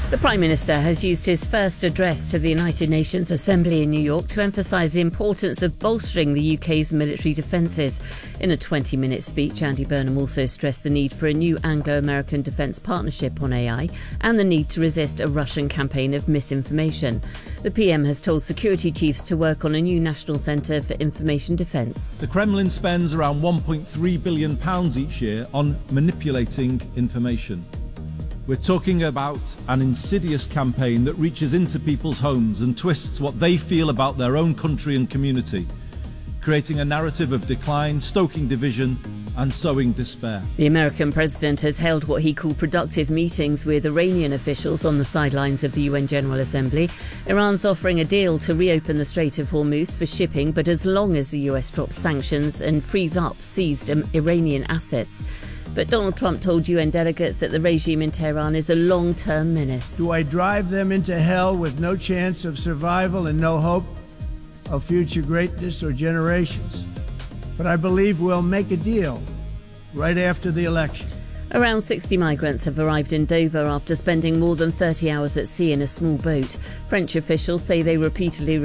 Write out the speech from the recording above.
The Prime Minister has used his first address to the United Nations Assembly in New York to emphasise the importance of bolstering the UK's military defences. In a 20-minute speech, Andy Burnham also stressed the need for a new Anglo-American defence partnership on AI and the need to resist a Russian campaign of misinformation. The PM has told security chiefs to work on a new national centre for information defence. The Kremlin spends around £1.3 billion each year on manipulating information. We're talking about an insidious campaign that reaches into people's homes and twists what they feel about their own country and community, creating a narrative of decline, stoking division and sowing despair. The American president has held what he called productive meetings with Iranian officials on the sidelines of the UN General Assembly. Iran's offering a deal to reopen the Strait of Hormuz for shipping, but as long as the US drops sanctions and frees up seized Iranian assets. But Donald Trump told UN delegates that the regime in Tehran is a long-term menace. Do I drive them into hell with no chance of survival and no hope of future greatness or generations? But I believe we'll make a deal right after the election. Around 60 migrants have arrived in Dover after spending more than 30 hours at sea in a small boat. French officials say they repeatedly